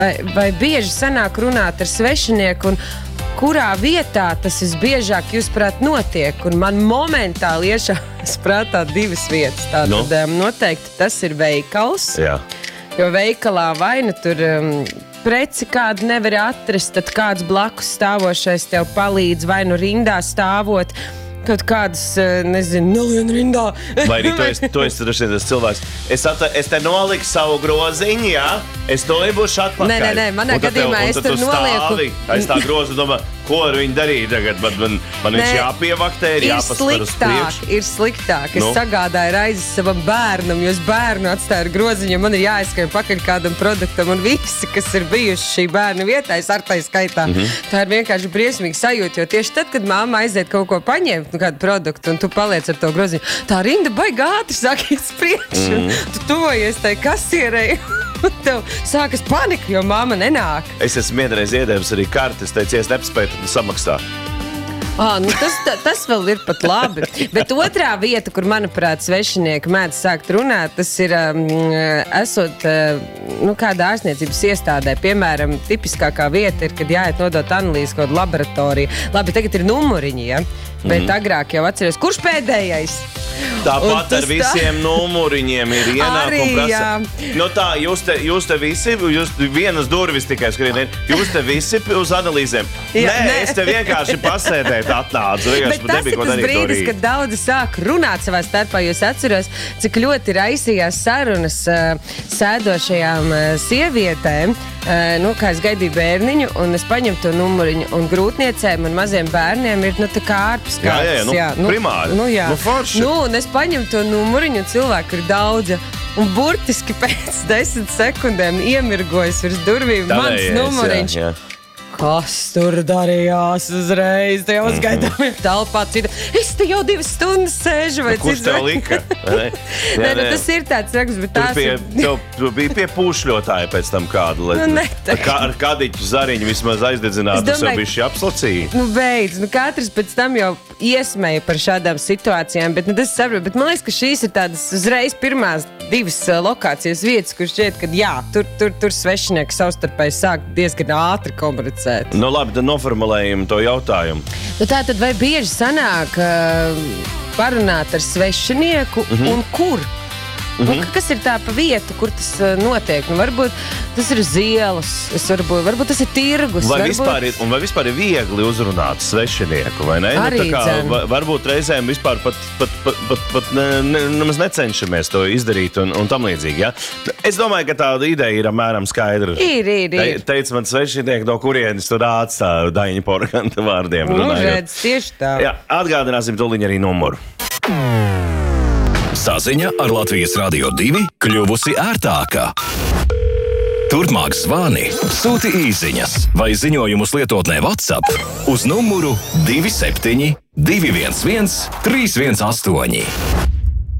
Vai bieži sanāk runāt ar svešinieku un kurā vietā tas visbiežāk, jūsuprāt, notiek? Un man momentāli iešās prātā divas vietas. Tātad noteikti tas ir veikals, jo veikalā vai nu tur preci kādu nevar atrast, tad kāds blakus stāvošais tev palīdz, vai nu rindā stāvot. Kaut kādas, nezinu, nelien rindā. Vai arī tu esi tas cilvēks. Es te noliku savu groziņu, jā? Es to būšu atpakaļ. Nē, manā gadījumā es tur nolieku. Es tā grozu domāju, ko ar viņu darīt tagad? Man viņš jāpievaktē, ir jāpaspar uz priekšu. Ir sliktāk. Es sagādāju raizes savam bērnam, jo es bērnu atstāju ar groziņu, man ir jāizskrien pakaļ kādam produktam, un visi, kas ir bijuši šī bērna vietā, es ar tai skaitā. Tā ir vienkārši briesmīga sajūta, jo tieši tad, kad mamma aiziet kaut ko paņemt, kādu produktu, un tu paliec ar to groziņu, tā rinda baigi ātri sāk iet priekšu. Tu tuvojies tai kasierei. Tev sākas panika, jo mamma nenāk. Es esmu vienreiz iedevis arī karti, es teicu, es nepspēju, tad samaksā. Tas vēl ir pat labi. Bet otrā vieta, kur, manuprāt, svešinieki mēdz sākt runāt, tas ir esot kādā ārstniecības iestādē. Piemēram, tipiskākā vieta ir, kad jāiet nodot analīzi kaut laboratoriju. Labi, tagad ir numuriņi, ja? Bet agrāk jau atceries, kurš pēdējais? Tāpat ar visiem numuriņiem ir ienākuma prasa. Nu tā, jūs te visi, vienas durvis tikai skrieniet, jūs te visi uz analīzēm. Nē, es te vienkārši pasēdēt atnācu. Bet tas ir tas brīdis, kad daudzi sāk runāt savā starpā. Jūs atceros, cik ļoti raisījās sarunas sēdošajām sievietēm. Kā es gaidīju bērniņu, un es paņemu to numuriņu, un grūtniecēm un maziem bērniem ir, tā kā ārpus kārtas. Primāri. Forši. Un es paņemu to numuriņu, un cilvēku ir daudz, un burtiski pēc 10 sekundēm iemirgojas virs durvīm mans numuriņš. Kas tur darījās uzreiz? Te jau uzgaidām telpā cita. Es te jau 2 stundas sēžu vai cits. Kurš tev lika? Tas ir tāds raksts, bet tās ir... Tu biji pie pūšļotāja pēc tam kādu. Ar kadiķu zariņu vismaz aizdedzināt, tas jau bišķi apslacīja. Beidz, katrs pēc tam jau iesmēja par šādām situācijām, bet tas saprot. Bet man liekas, ka šīs ir tādas uzreiz pirmās 2 lokācijas vietas, kur šķiet, ka jā, tur svešinieki savstarpēji sāk diezgan ātri komunicēt. Labi, tad noformulējam to jautājumu. Tātad vai bieži sanāk parunāt ar svešinieku un kur? Kas ir tā pa vietu, kur tas notiek? Varbūt tas ir uz ielas, varbūt tas ir tirgus. Vai vispār ir viegli uzrunāt svešinieku, vai ne? Arī varbūt reizēm vispār pat nemaz necenšamies to izdarīt un tam līdzīgi, ja? Es domāju, ka tāda ideja ir apmēram skaidra. Ir. Teica man svešinieki, no kurienes tu nāca Daņa Porganta vārdiem. Redz, tieši tā. Jā, atgādināsim tuliņ arī numuru. Saziņa ar Latvijas Radio 2 kļuvusi ērtāka. Turpmāk zvani, sūti īsiņas vai ziņojumus lietotnē WhatsApp uz numuru 27 211 318.